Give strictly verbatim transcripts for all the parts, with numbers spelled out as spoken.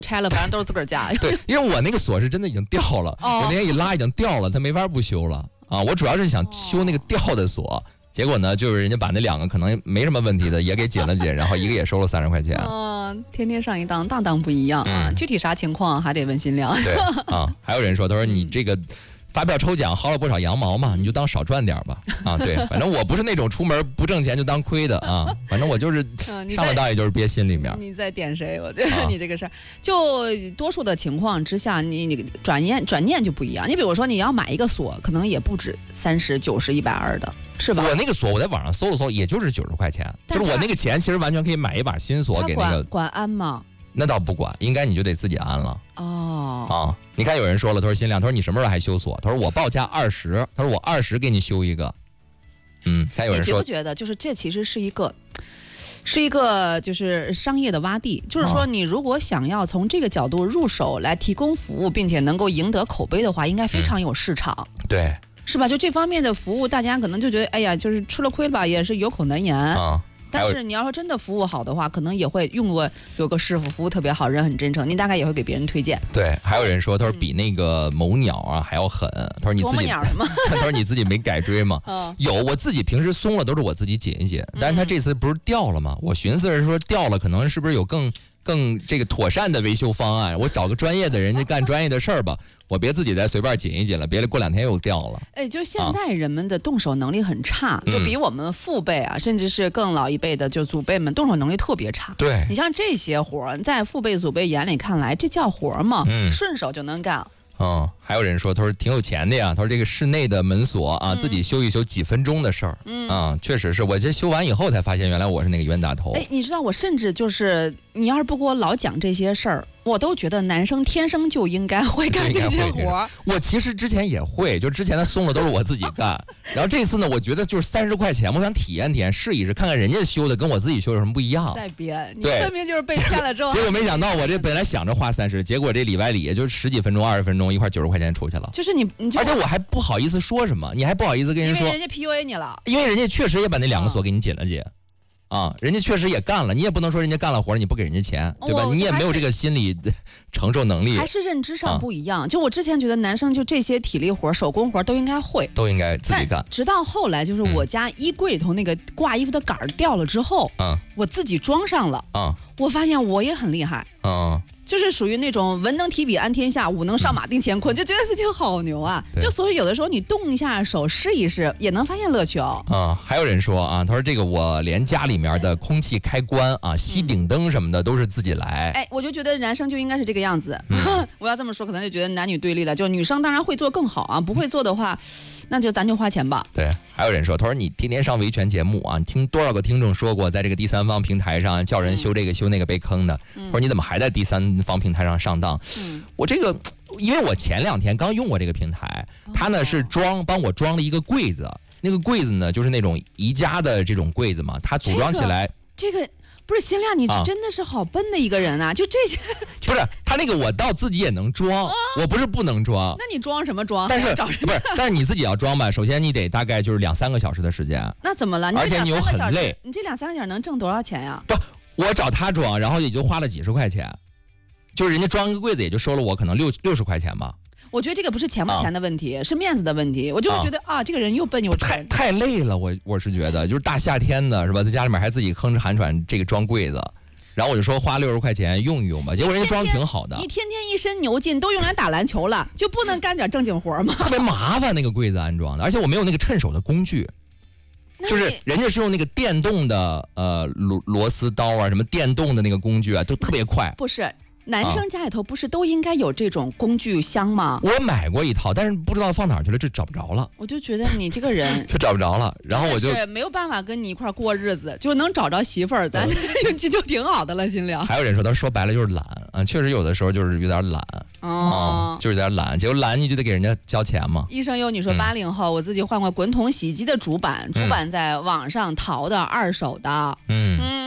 拆了，反正都是自个儿家。 对，因为我那个锁是真的已经掉了，哦、我那天一拉已经掉了，它没法不修了啊。我主要是想修那个掉的锁，结果呢，就是人家把那两个可能没什么问题的也给紧了紧，然后一个也收了三十块钱。 嗯，天天上一当，当当不一样啊。嗯、具体啥情况还得问新亮。 对啊，还有人说，他说你这个。发票抽奖薅了不少羊毛嘛，你就当少赚点吧啊！对，反正我不是那种出门不挣钱就当亏的啊，反正我就是上了当也就是憋心里面。 你在点谁？我觉得你这个事儿，啊、就多数的情况之下，你你转念转念就不一样。你比如说你要买一个锁，可能也不止三十九十一百二的，是吧？ 我那个锁我在网上搜了搜，也就是九十块钱，就是我那个钱其实完全可以买一把新锁给那个。 管安吗？ 那倒不管，应该你就得自己安了。 哦， 啊，你看有人说了，他说新亮，他说你什么时候还修锁？他说我报价二十，他说我二十给你修一个。嗯，看有人说， 你觉不觉得就是这其实是一个，是一个就是商业的洼地，就是说你如果想要从这个角度入手来提供服务，并且能够赢得口碑的话，应该非常有市场。 嗯、对， 是吧？就这方面的服务，大家可能就觉得，哎呀，就是吃了亏吧，也是有口难言。啊。但是你要说真的服务好的话，可能也会用过有个师傅服务特别好，人很真诚，你大概也会给别人推荐。 对，还有人说，他说比那个某鸟啊还要狠。他说你自己，他说你自己没改锥吗？哦、有，我自己平时松了都是我自己紧一紧，但是他这次不是掉了吗？我寻思是说掉了，可能是不是有更更这个妥善的维修方案？我找个专业的人家干专业的事儿吧，我别自己再随便紧一紧了，别过两天又掉了。 哎，就现在人们的动手能力很差，啊、就比我们父辈啊，嗯、甚至是更老一辈的，就祖辈们动手能力特别差。 对， 你像这些活儿，在父辈祖辈眼里看来，这叫活儿吗？嗯，顺手就能干。 嗯，还有人说，他说挺有钱的呀。他说这个室内的门锁啊，嗯、自己修一修几分钟的事儿。嗯啊，确实是我这修完以后才发现，原来我是那个冤大头。 哎，你知道我甚至就是你要是不给我老讲这些事儿，我都觉得男生天生就应该会干这些活儿。 我其实之前也会，就之前的松了都是我自己干。然后这次呢，我觉得就是三十块钱，我想体验体验，试一试，看看人家修的跟我自己修有什么不一样。 再编，你分明就是被骗了之后。 结果没想到我这本来想着花三十，结果这里外里也就十几分钟、二十分钟，一块九十块钱出去了。 就是你，你就而且我还不好意思说什么，你还不好意思跟人说， 因为人家 P U A 你了， 因为人家确实也把那两个锁给你紧了紧。嗯啊，人家确实也干了，你也不能说人家干了活你不给人家钱，对吧？你也没有这个心理承受能力， 还是认知上不一样。啊、就我之前觉得男生就这些体力活、手工活都应该会， 都应该自己干。 直到后来，就是我家衣柜里头那个挂衣服的杆儿掉了之后，嗯，我自己装上了，嗯，我发现我也很厉害，嗯。就是属于那种文能提笔安天下，武能上马定乾坤，嗯、就觉得自己好牛啊！就所以有的时候你动一下手试一试，也能发现乐趣哦。 啊、嗯，还有人说啊，他说这个我连家里面的空气开关啊、熄顶灯什么的都是自己来。 哎，我就觉得男生就应该是这个样子。嗯、我要这么说，可能就觉得男女对立了。就女生当然会做更好啊，不会做的话，那就咱就花钱吧。 对，还有人说，他说你天天上维权节目啊，你听多少个听众说过，在这个第三方平台上叫人修这个、嗯、修那个被坑的。嗯、他说你怎么还在第三方平台上上当？嗯、我这个，因为我前两天刚用过这个平台，它呢是装帮我装了一个柜子，那个柜子呢就是那种宜家的这种柜子嘛，它组装起来。 这个、这个、不是新亮，你真的是好笨的一个人啊！啊就这些， 不是他那个我到自己也能装，啊、我不是不能装。 那你装什么装？ 但是不是？但是你自己要装吧，首先你得大概就是两三个小时的时间。 那怎么了？你而且你又很累， 你这两三个小时能挣多少钱呀？ 不，我找他装，然后也就花了几十块钱。就是人家装一个柜子也就收了我可能六六十块钱吧。 我觉得这个不是钱不钱的问题，啊、是面子的问题。我就是觉得 啊, 啊，这个人又笨又太太累了。我我是觉得，就是大夏天的是吧，在家里面还自己吭哧寒喘，这个装柜子，然后我就说花六十块钱用一用吧。结果人家装的挺好的。 你天天一身牛劲都用来打篮球了，就不能干点正经活吗？ 特别麻烦那个柜子安装的，而且我没有那个趁手的工具。就是人家是用那个电动的呃螺螺丝刀啊，什么电动的那个工具啊，都特别快。 不是。男生家里头不是都应该有这种工具箱吗？ 我买过一套，但是不知道放哪儿去了，就找不着了。 我就觉得你这个人就找不着了，然后我就没有办法跟你一块过日子，就能找着媳妇儿，咱运气就挺好的了。心亮， 还有人说，他说白了就是懒啊，确实有的时候就是有点懒哦、嗯，就是有点懒，结果懒你就得给人家交钱嘛。 医生优女说，八零后、嗯、我自己换过滚筒洗衣机的主板，主板在网上淘的二手的，嗯。嗯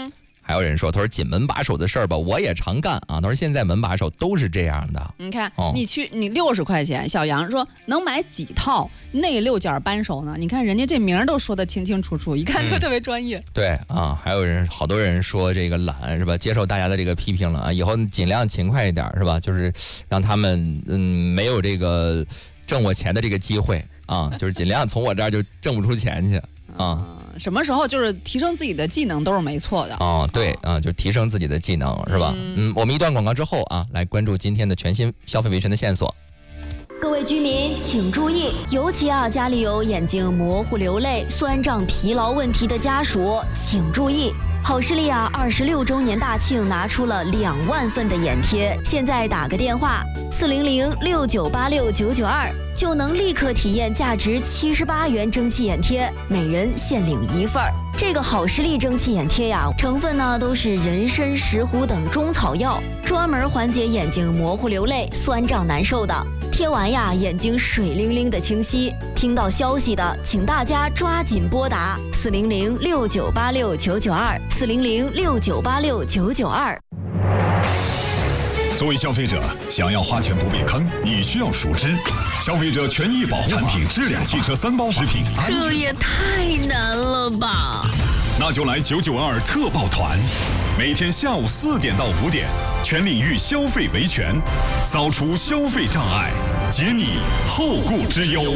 还有人说，他说紧门把手的事儿吧，我也常干啊。他说现在门把手都是这样的。 你看，哦、你去你六十块钱，小杨说能买几套内六件扳手呢？你看人家这名儿都说得清清楚楚，一看就特别专业。 嗯、对啊，还有人好多人说这个懒是吧？接受大家的这个批评了啊，以后尽量勤快一点是吧？就是让他们嗯没有这个挣我钱的这个机会啊，就是尽量从我这儿就挣不出钱去啊。 什么时候就是提升自己的技能都是没错的哦，对啊，就提升自己的技能是吧？嗯, 嗯，我们一段广告之后啊，来关注今天的全新消费维权的线索。 各位居民请注意，尤其啊家里有眼睛模糊、流泪、酸胀、疲劳问题的家属，请注意。好视力啊，二十六周年大庆拿出了两万份的眼贴，现在打个电话四零零六九八六九九二，就能立刻体验价值七十八元蒸汽眼贴，每人限领一份儿。这个好视力蒸汽眼贴呀，成分呢都是人参、石斛等中草药，专门缓解眼睛模糊、流泪、酸胀难受的。贴完呀，眼睛水灵灵的清晰。听到消息的，请大家抓紧拨打四零零六九八六九九二，四零零六九八六九九二。 作为消费者，想要花钱不被坑，你需要熟知消费者权益保护产品质量、汽车三包食品安全。 这也太难了吧！ 那就来九九二特报团，每天下午四点到五点，全领域消费维权，扫除消费障碍，解你后顾之忧。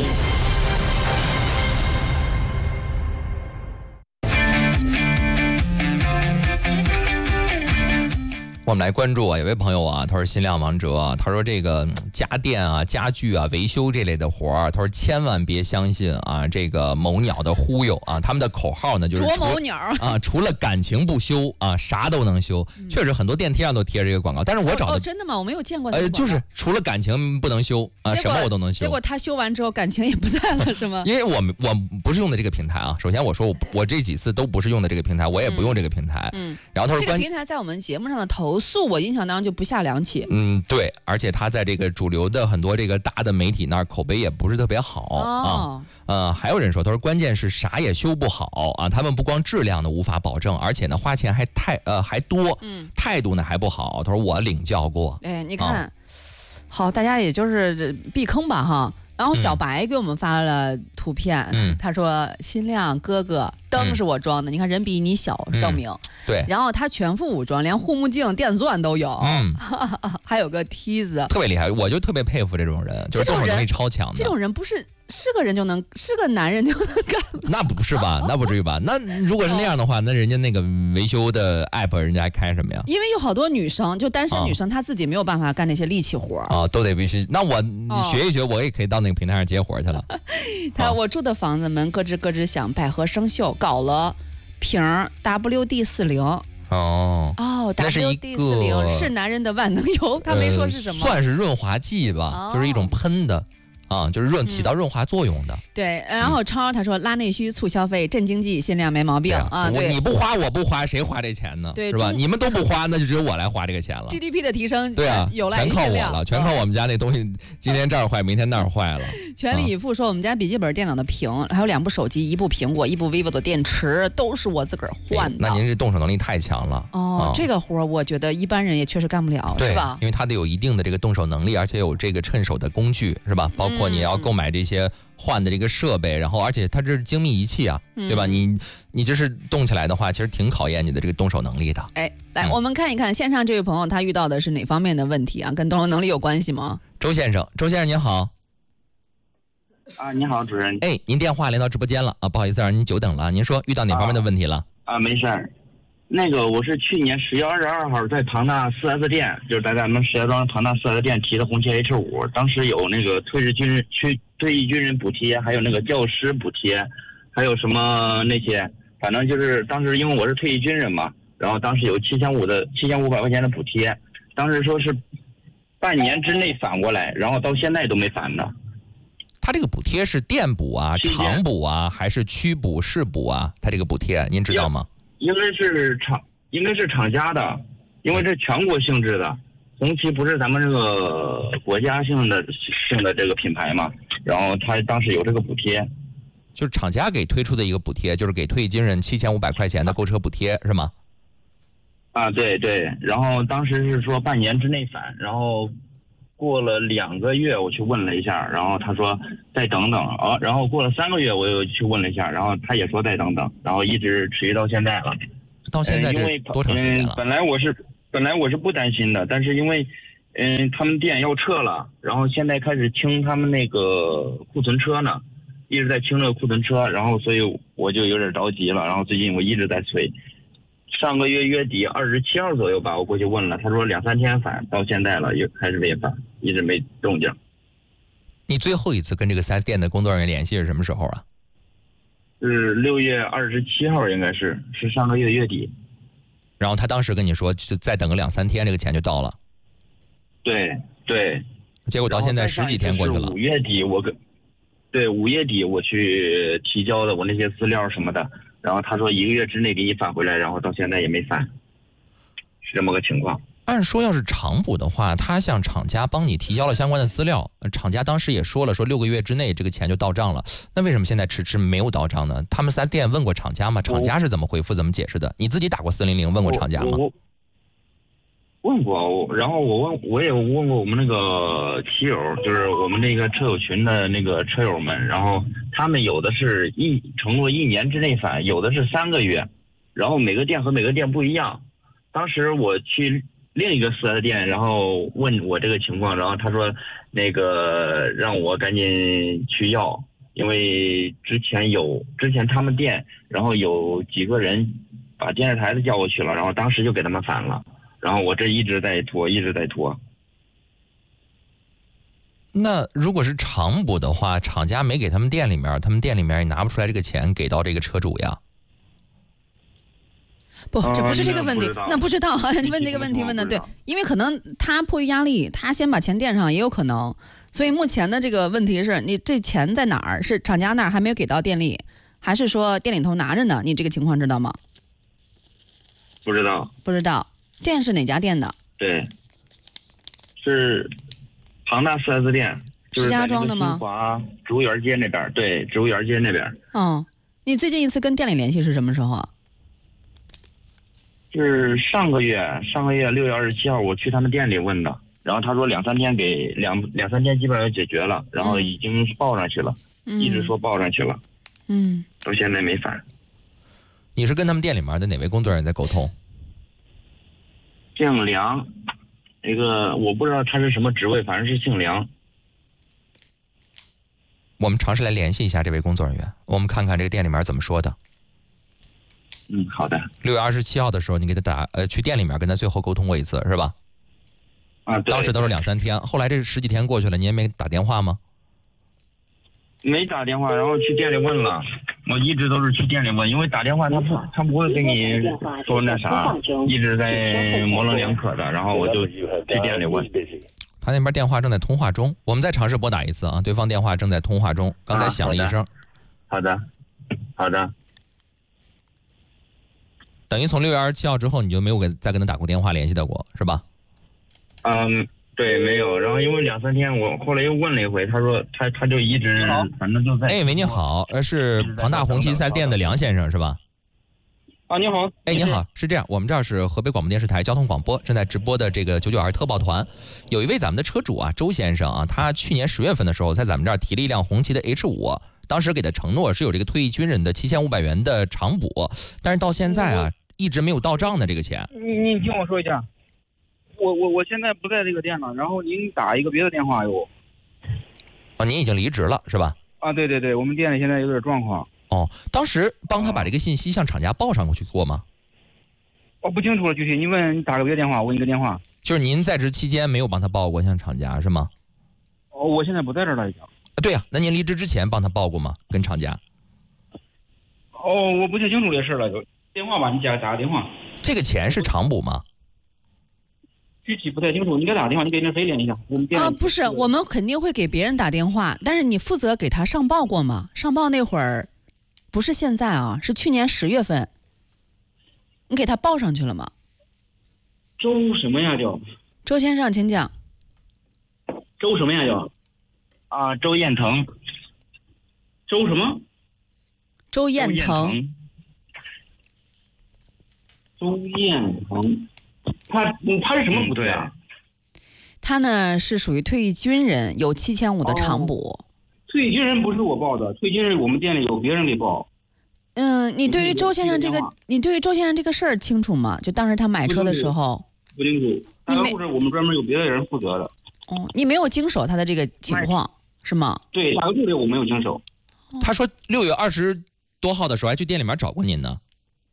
我们来关注啊，有位朋友啊，他说新亮王哲，他说这个家电啊、家具啊、维修这类的活儿，他说千万别相信啊这个某鸟的忽悠啊，他们的口号呢就是啄某鸟啊，除了感情不修啊，啥都能修。嗯、确实很多电梯上都贴这个广告，但是我找的、 哦哦、真的吗？我没有见过。 呃，就是除了感情不能修啊，什么我都能修。 结果他修完之后感情也不在了，是吗？ 因为我们我不是用的这个平台啊。首先我说我我这几次都不是用的这个平台，我也不用这个平台。嗯。然后他说这个平台在我们节目上的投诉，我印象当中就不下两起。 嗯，对，而且他在这个主流的很多这个大的媒体那儿口碑也不是特别好、哦、啊。呃，还有人说，他说关键是啥也修不好啊，他们不光质量呢无法保证，而且呢花钱还太呃还多，嗯，态度呢还不好。他说我领教过。 哎，你看，啊、好，大家也就是避坑吧哈。然后小白给我们发了图片，嗯、他说新亮哥哥灯是我装的，嗯、你看人比你小，证明、嗯、 对。 然后他全副武装，连护目镜、电子钻都有，嗯，还有个梯子， 特别厉害。我就特别佩服这种人，就是动手能力超强的。 这种人不是是个人就能，是个男人就能干吗？ 那不是吧？那不至于吧？那如果是那样的话，那人家那个维修的 app 人家还开什么呀？ 因为有好多女生，就单身女生，她自己没有办法干那些力气活啊，都得必须。那我你学一学，我也可以到那个平台上接活去了。 他我住的房子门咯吱咯吱响，百合生锈，搞了瓶 W D 四十。 哦哦 ，W D 四十 是男人的万能油，他没说是什么， 呃、算是润滑剂吧，哦、就是一种喷的。啊，就是润起到润滑作用的。嗯、 对，然后超他说拉内需促消费镇经济，限量没毛病啊。对， 你不花我不花，谁花这钱呢？ 对， 是吧？你们都不花，那就只有我来花这个钱了。 G D P 的提升， 对啊， 有赖于限量，全靠我了，全靠我们家那东西，今天这儿坏，明天那儿坏了。 全力以赴说，我们家笔记本电脑的屏，还有两部手机，一部苹果，一部 vivo 的电池，都是我自个儿换的。 那您这动手能力太强了。 哦，这个活我觉得一般人也确实干不了，是吧？ 因为他得有一定的这个动手能力，而且有这个趁手的工具，是吧？包括你要购买这。这些换的这个设备，然后而且它这是精密仪器啊，嗯、对吧？你你这是动起来的话，其实挺考验你的这个动手能力的。 哎，来、嗯、我们看一看线上这位朋友他遇到的是哪方面的问题啊？跟动手能力有关系吗？ 周先生，周先生您好。 啊，你好，主任。 哎，您电话连到直播间了啊，不好意思让您久等了。您说遇到哪方面的问题了？ 啊，啊没事儿。那个我是去年十月二十二号在庞大 四 S 店，就是在咱们石家庄庞大 四 S 店提的红旗 H 五，当时有那个退役军人去退役军人补贴，还有那个教师补贴，还有什么那些，反正就是当时因为我是退役军人嘛，然后当时有七千五的七千五百块钱的补贴，当时说是半年之内返过来，然后到现在都没返呢。 他这个补贴是店补啊、厂补啊，还是区补、市补啊？他这个补贴您知道吗？ 应该是厂，应该是厂家的，因为这全国性质的，红旗不是咱们这个国家性的性的这个品牌嘛，然后他当时有这个补贴， 就是厂家给推出的一个补贴，就是给退役军人七千五百块钱的购车补贴，是吗？ 啊，对对，然后当时是说半年之内返，然后过了两个月我去问了一下，然后他说再等等啊，然后过了三个月我又去问了一下，然后他也说再等等，然后一直持续到现在了。 到现在这多长时间了？ 嗯，本来我是本来我是不担心的，但是因为嗯他们店要撤了，然后现在开始清他们那个库存车呢，一直在清那个库存车，然后所以我就有点着急了，然后最近我一直在催。上个月月底二十七号左右吧，我过去问了，他说两三天返，到现在了也还是没返，一直没动静。 你最后一次跟这个 四 S 店的工作人员联系是什么时候啊？ 是六月二十七号，应该是是上个月月底。 然后他当时跟你说，就再等个两三天，这个钱就到了。 对对。 结果到现在十几天过去了。 五月底我跟，对五月底我去提交的我那些资料什么的。然后他说一个月之内给你返回来，然后到现在也没返，是这么个情况。 按说要是厂补的话，他向厂家帮你提交了相关的资料，厂家当时也说了，说六个月之内这个钱就到账了。那为什么现在迟迟没有到账呢？他们 四 S 店问过厂家吗？厂家是怎么回复、怎么解释的？你自己打过四零零问过厂家吗？ 问过，然后我问我也问过我们那个骑友，就是我们那个车友群的那个车友们，然后他们有的是一承诺一年之内返，有的是三个月，然后每个店和每个店不一样。当时我去另一个四 S 店，然后问我这个情况，然后他说那个让我赶紧去要，因为之前有之前他们店，然后有几个人把电视台的叫过去了，然后当时就给他们返了。然后我这一直在拖，一直在拖。 那如果是厂补的话，厂家没给他们店里面，他们店里面也拿不出来这个钱给到这个车主呀？ 不，这不是这个问题，呃、那不知道啊。问这个问题问的对，因为可能他迫于压力，他先把钱垫上也有可能。所以目前的这个问题是你这钱在哪儿？是厂家那儿还没有给到店里，还是说店里头拿着呢？你这个情况知道吗？ 不知道， 不知道。店是哪家店的？ 对，是庞大四 S 店， 石家庄的吗？ 新华植物园街那边，对，植物园街那边。 嗯，你最近一次跟店里联系是什么时候啊？ 是上个月，上个月六月二十七号，我去他们店里问的，然后他说两三天给两两三天基本上解决了，然后已经报上去了，嗯、一直说报上去了， 嗯， 到现在没返。 你是跟他们店里面的哪位工作人员在沟通？ 姓梁，一个我不知道他是什么职位，反正是姓梁。 我们尝试来联系一下这位工作人员，我们看看这个店里面怎么说的。 嗯，好的。 六月二十七号的时候，你给他打呃去店里面跟他最后沟通过一次是吧？ 啊，对。 当时都是两三天，后来这十几天过去了，你也没打电话吗？ 没打电话，然后去店里问了。我一直都是去店里问，因为打电话他不他不会跟你说那啥，一直在模棱两可的，然后我就去店里问。 他那边电话正在通话中，我们再尝试拨打一次啊，对方电话正在通话中，刚才响了一声。 啊、好的，好的。 等于从六月二十七号之后，你就没有给再跟他打过电话联系到过，是吧？ 嗯。对，没有。然后因为两三天，我后来又问了一回，他说他他就一直反正就在。 哎，喂，你好，呃，是庞大红旗四 S 店的梁先生是吧？ 啊，你好。 哎，你好，是这样，我们这儿是河北广播电视台交通广播正在直播的这个九九二特报团，有一位咱们的车主啊，周先生啊，他去年十月份的时候在咱们这儿提了一辆红旗的 H 五，当时给他承诺是有这个退役军人的七千五百元的厂补，但是到现在啊，一直没有到账的这个钱。 你你听我说一下。我我我现在不在这个店了，然后您打一个别的电话给我。 哦，您已经离职了是吧？ 啊，对对对，我们店里现在有点状况。 哦，当时帮他把这个信息向厂家报上过去过吗？ 我不清楚了，具体你问你打个别的电话，我给你个电话。 就是您在职期间没有帮他报过向厂家是吗？ 哦，我现在不在这儿了已经。 对呀、啊，那您离职之前帮他报过吗？跟厂家？ 哦，我不太清楚这事了，就电话吧，你打打个电话。 这个钱是厂补吗？ 具体不太清楚，你给打电话，你给那谁联系一下。我们店啊，不是，我们肯定会给别人打电话，但是你负责给他上报过吗？上报那会儿，不是现在啊，是去年十月份，你给他报上去了吗？ 周什么呀叫？ 周先生，请讲。 周什么呀叫？ 啊，周彦腾。 周什么？ 周彦腾。 周建成，他他是什么部队啊？ 他呢是属于退役军人，有七千五的长补。哦， 退役军人不是我报的，退役军人我们店里有别人给报。 嗯，你对于周先生这个，你对于周先生这个事儿清楚吗？就当时他买车的时候， 不清楚。他的故事我们专门有别的人负责的。 哦，你没有经手他的这个情况是吗？ 对，哪个部队我没有经手。 他说六月二十多号的时候还去店里面找过您呢。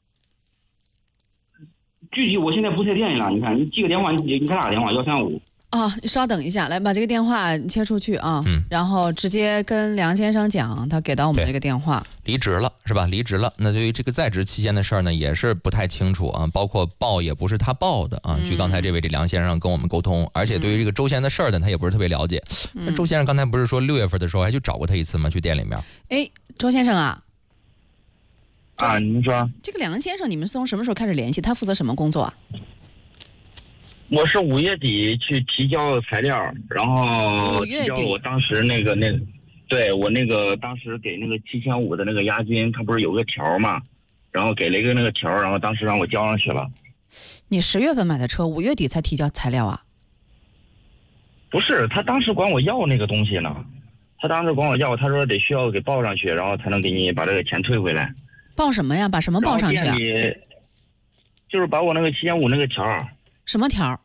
具体我现在不在店里了，你看，你记个电话，你你给他打个电话，幺三五。 啊，你稍等一下，来把这个电话切出去啊，嗯，然后直接跟梁先生讲，他给到我们这个电话。 离职了是吧？离职了，那对于这个在职期间的事儿呢，也是不太清楚啊，包括报也不是他报的啊。据刚才这位这梁先生跟我们沟通，而且对于这个周先生的事儿呢，他也不是特别了解。那、嗯、周先生刚才不是说六月份的时候还去找过他一次吗？去店里面。 哎，周先生啊。 啊，您说。 这个梁先生，你们是从什么时候开始联系？他负责什么工作啊？ 我是五月底去提交材料，然后提交我当时那个那个，对我那个当时给那个七千五的那个押金，他不是有个条嘛，然后给了一个那个条，然后当时让我交上去了。 你十月份买的车，五月底才提交材料啊？ 不是，他当时管我要那个东西呢，他当时管我要，他说得需要给报上去，然后才能给你把这个钱退回来。 报什么呀？把什么报上去啊？ 就是把我那个七千五那个条。 什么条？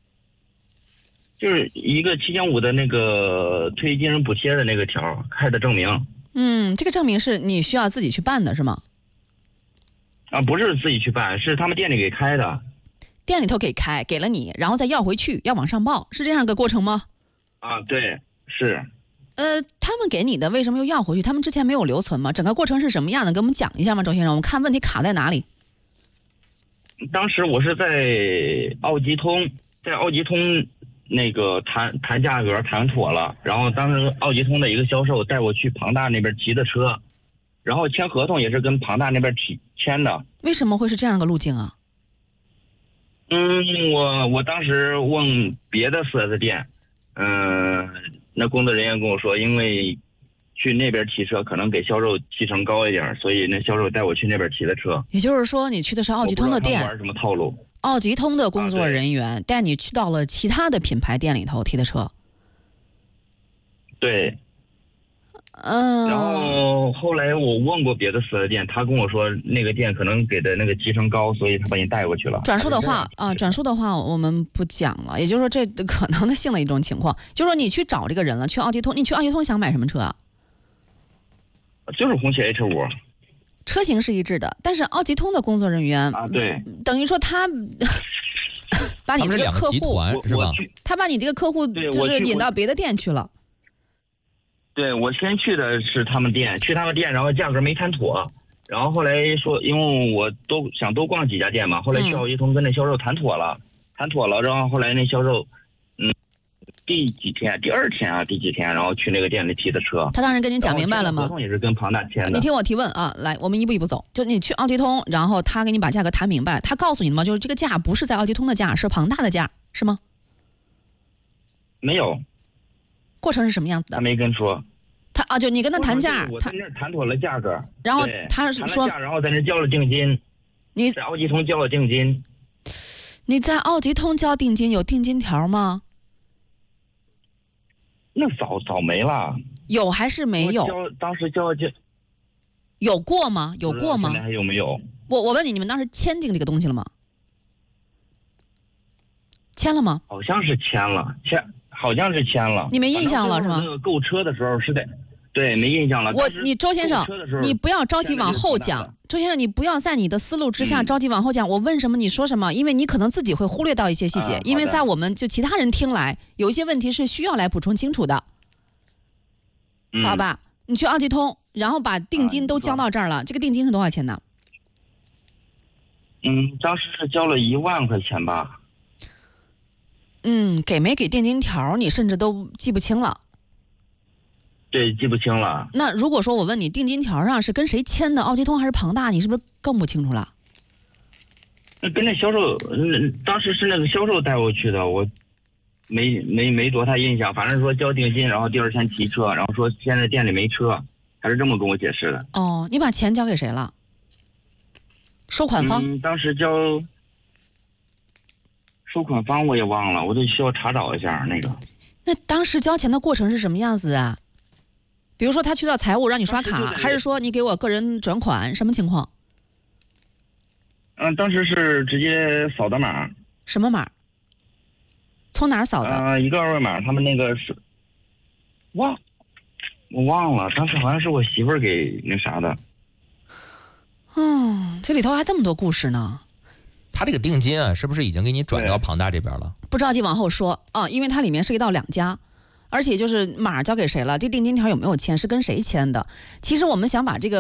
就是一个七千五的那个退役军人补贴的那个条开的证明。 嗯，这个证明是你需要自己去办的是吗？ 啊，不是自己去办，是他们店里给开的。 店里头给开，给了你，然后再要回去，要往上报，是这样个过程吗？ 啊，对，是。 呃，他们给你的为什么又要回去？他们之前没有留存吗？整个过程是什么样的？给我们讲一下吗，周先生？我们看问题卡在哪里。 当时我是在奥吉通，在奥吉通那个谈谈价格谈妥了，然后当时奥吉通的一个销售带我去庞大那边提的车，然后签合同也是跟庞大那边提签的。 为什么会是这样的路径啊？ 嗯，我我当时问别的 四 S 店，嗯、呃，那工作人员跟我说，因为去那边提车可能给销售提成高一点，所以那销售带我去那边提的车。 也就是说，你去的是奥吉通的店。 玩什么套路？ 奥吉通的工作人员带你去到了其他的品牌店里头提的车。 对。 嗯。 然后后来我问过别的四 S 店，他跟我说那个店可能给的那个提成高，所以他把你带过去了。 转述的话啊，转述的话我们不讲了。也就是说，这可能的性的一种情况，就是说你去找这个人了，去奥吉通，你去奥吉通想买什么车啊？ 就是红旗 H 五。 车型是一致的，但是奥吉通的工作人员啊，对， 等于说他把你这个客户是吧？ 他把你这个客户就是引到别的店去了。 对，我先去的是他们店，去他们店，然后价格没谈妥，然后后来说，因为我都想多逛几家店嘛，后来去奥吉通跟那销售谈妥了，嗯、谈妥了，然后后来那销售，嗯，第几天？第二天啊，第几天？然后去那个店里提的车。 他当时跟您讲明白了吗？ 合同也是跟庞大签的。 你听我提问啊，来，我们一步一步走。就你去奥迪通，然后他给你把价格谈明白，他告诉你的吗？就是这个价不是在奥迪通的价，是庞大的价，是吗？ 没有。 过程是什么样子的？ 他没跟说。 他啊，就你跟他谈价， 我在那儿谈妥了价格， 然后他是说， 然后在那交了定金。你在奥迪通交了定金。 你在奥迪通交定金有定金条吗？ 那早早没了。 有还是没有？ 交当时交就有过吗？有过吗？ 现在还有没有？ 我我问你，你们当时签订这个东西了吗？签了吗？ 好像是签了，签好像是签了。 你没印象了是吗？ 那个购车的时候是在，对，没印象了。 我你周先生，你不要着急往后讲。周先生，你不要在你的思路之下着急往后讲。嗯、我问什么你说什么，因为你可能自己会忽略到一些细节，啊、因为在我们就其他人听来，有一些问题是需要来补充清楚的。 嗯、 好吧，你去奥迪通，然后把定金都交到这儿了，啊、这个定金是多少钱呢？ 嗯，当时是交了一万块钱吧。 嗯，给没给定金条，你甚至都记不清了。 对，记不清了。 那如果说我问你，定金条上是跟谁签的？奥迪通还是庞大？你是不是更不清楚了？ 那跟那销售，嗯，当时是那个销售带我去的，我没没没多大印象。反正说交定金，然后第二天提车，然后说现在店里没车，还是这么跟我解释的。 哦，你把钱交给谁了？ 收款方？ 嗯，当时交收款方我也忘了，我得需要查找一下那个。 那当时交钱的过程是什么样子啊？比如说他去到财务让你刷卡，还是说你给我个人转款，什么情况？ 嗯，当时是直接扫的码。 什么码？从哪儿扫的？ 呃，一个二维码，他们那个是忘，我忘了，当时好像是我媳妇儿给那啥的。 嗯，这里头还这么多故事呢。 他这个定金啊，是不是已经给你转到庞大这边了？ 不着急往后说啊，因为它里面涉及到两家，而且就是码交给谁了，这定金条有没有签，是跟谁签的？其实我们想把这个